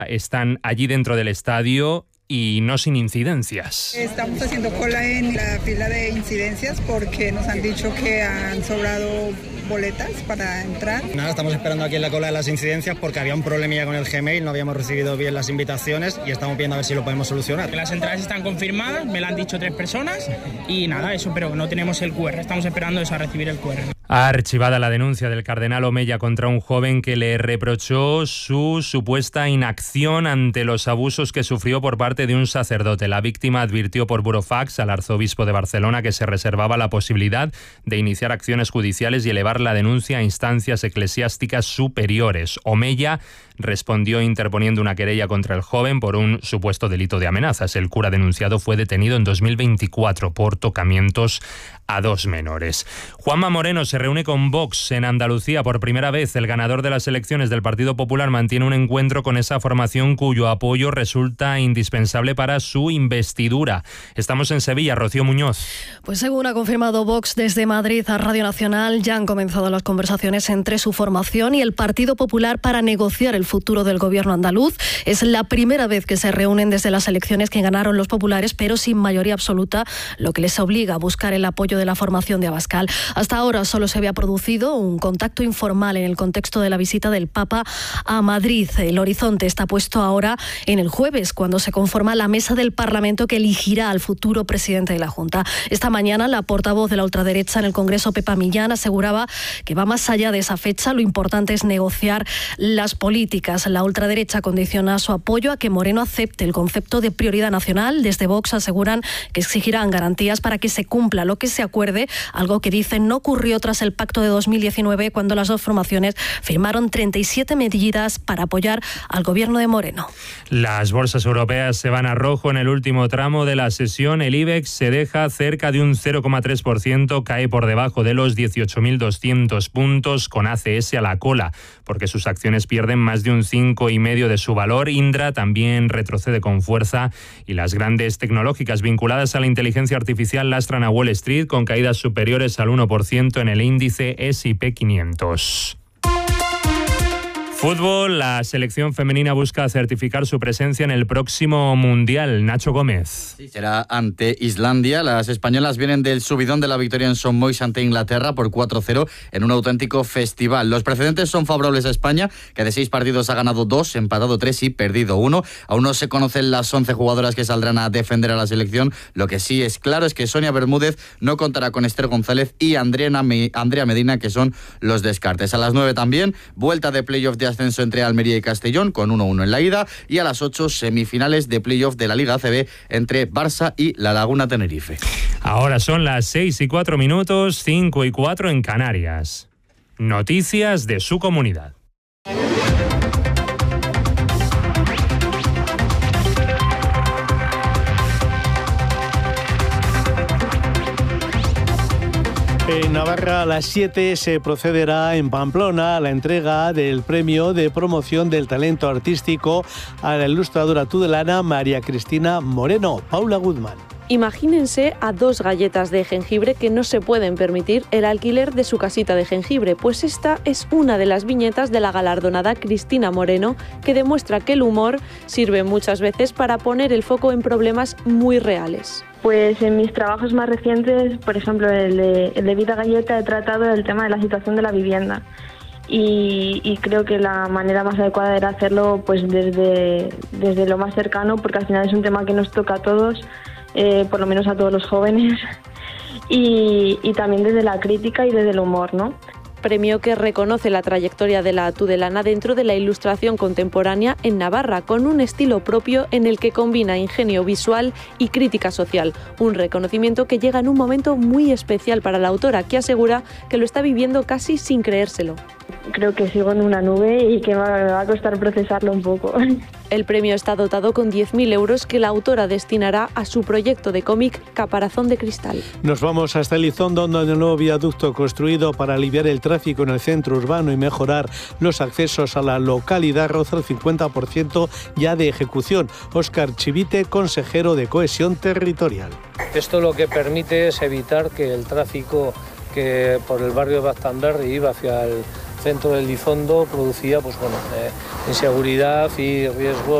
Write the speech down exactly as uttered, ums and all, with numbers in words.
están allí dentro del estadio y no sin incidencias. Estamos haciendo cola en la fila de incidencias porque nos han dicho que han sobrado boletas para entrar. Nada, estamos esperando aquí en la cola de las incidencias porque había un problemilla con el Gmail, no habíamos recibido bien las invitaciones y estamos viendo a ver si lo podemos solucionar. Las entradas están confirmadas, me lo han dicho tres personas y nada, eso, pero no tenemos el cu erre, estamos esperando eso, a recibir el cu erre. Archivada la denuncia del cardenal Omeya contra un joven que le reprochó su supuesta inacción ante los abusos que sufrió por parte de un sacerdote. La víctima advirtió por burofax al arzobispo de Barcelona que se reservaba la posibilidad de iniciar acciones judiciales y elevar la denuncia a instancias eclesiásticas superiores. Omeya respondió interponiendo una querella contra el joven por un supuesto delito de amenazas. El cura denunciado fue detenido en dos mil veinticuatro por tocamientos a dos menores. Juanma Moreno se reúne con Vox en Andalucía por primera vez. El ganador de las elecciones del Partido Popular mantiene un encuentro con esa formación cuyo apoyo resulta indispensable para su investidura. Estamos en Sevilla, Rocío Muñoz. Pues según ha confirmado Vox desde Madrid a Radio Nacional, ya han comenzado las conversaciones entre su formación y el Partido Popular para negociar el futuro del gobierno andaluz. Es la primera vez que se reúnen desde las elecciones que ganaron los populares, pero sin mayoría absoluta, lo que les obliga a buscar el apoyo de la formación de Abascal. Hasta ahora solo se había producido un contacto informal en el contexto de la visita del Papa a Madrid. El horizonte está puesto ahora en el jueves, cuando se conforma la mesa del Parlamento que elegirá al futuro presidente de la Junta. Esta mañana la portavoz de la ultraderecha en el Congreso, Pepa Millán, aseguraba que va más allá de esa fecha. Lo importante es negociar las políticas. La ultraderecha condiciona su apoyo a que Moreno acepte el concepto de prioridad nacional. Desde Vox aseguran que exigirán garantías para que se cumpla lo que se acuerde, algo que dicen no ocurrió tras el pacto de dos mil diecinueve, cuando las dos formaciones firmaron treinta y siete medidas para apoyar al gobierno de Moreno. Las bolsas europeas se van a rojo en el último tramo de la sesión. El IBEX se deja cerca de un cero coma tres por ciento, cae por debajo de los dieciocho mil doscientos puntos, con A C S a la cola, porque sus acciones pierden más de un cinco coma cinco por ciento de su valor. Indra también retrocede con fuerza y las grandes tecnológicas vinculadas a la inteligencia artificial lastran a Wall Street con caídas superiores al uno por ciento en el índice ese y pe quinientos. Fútbol, la selección femenina busca certificar su presencia en el próximo Mundial. Nacho Gómez. Sí, será ante Islandia. Las españolas vienen del subidón de la victoria en St. Mois ante Inglaterra por cuatro cero en un auténtico festival. Los precedentes son favorables a España, que de seis partidos ha ganado dos, empatado tres y perdido uno. Aún no se conocen las once jugadoras que saldrán a defender a la selección. Lo que sí es claro es que Sonia Bermúdez no contará con Esther González y Andrea Medina, que son los descartes. A las nueve también, vuelta de playoff de ascenso entre Almería y Castellón con uno uno en la ida, y a las ocho semifinales de playoff de la Liga A C B entre Barça y La Laguna Tenerife. Ahora son las seis y cuatro minutos, cinco y cuatro en Canarias. Noticias de su comunidad. En Navarra a las siete se procederá en Pamplona a la entrega del premio de promoción del talento artístico a la ilustradora tudelana María Cristina Moreno. Paula Guzmán. Imagínense a dos galletas de jengibre que no se pueden permitir el alquiler de su casita de jengibre, pues esta es una de las viñetas de la galardonada Cristina Moreno, que demuestra que el humor sirve muchas veces para poner el foco en problemas muy reales. Pues en mis trabajos más recientes, por ejemplo el de, el de Vida Galleta, he tratado el tema de la situación de la vivienda. Y, y creo que la manera más adecuada era hacerlo pues desde, desde lo más cercano, porque al final es un tema que nos toca a todos, eh, por lo menos a todos los jóvenes, y, y también desde la crítica y desde el humor, ¿no? Premio que reconoce la trayectoria de la tudelana dentro de la ilustración contemporánea en Navarra, con un estilo propio en el que combina ingenio visual y crítica social. Un reconocimiento que llega en un momento muy especial para la autora, que asegura que lo está viviendo casi sin creérselo. Creo que sigo en una nube y que me va a costar procesarlo un poco. El premio está dotado con diez mil euros que la autora destinará a su proyecto de cómic Caparazón de Cristal. Nos vamos hasta Elizondo, donde el nuevo viaducto construido para aliviar el tráfico en el centro urbano y mejorar los accesos a la localidad roza el cincuenta por ciento ya de ejecución. Óscar Chivite, consejero de Cohesión Territorial. Esto lo que permite es evitar que el tráfico que por el barrio de Baztán Verde iba hacia el centro de Elizondo producía pues, bueno, eh, inseguridad y riesgo